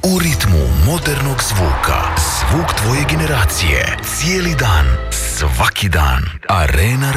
U ritmu modernog zvuka, zvuk tvoje generacije, cijeli dan, svaki dan. Arena